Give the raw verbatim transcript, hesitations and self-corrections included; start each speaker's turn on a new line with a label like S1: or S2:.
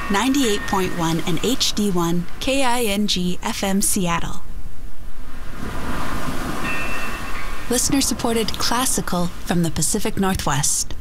S1: ninety-eight point one and H D one K I N G F M Seattle. Listener-supported classical from the Pacific Northwest.